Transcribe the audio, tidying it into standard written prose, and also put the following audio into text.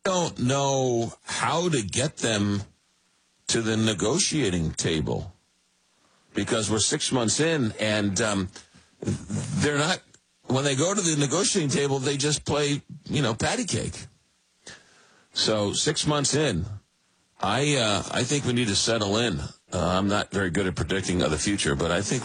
don't know how to get them to the negotiating table because we're 6 months in and they're not, when they go to the negotiating table, they just play, patty cake. So 6 months in, I think we need to settle in. I'm not very good at predicting the future, but I think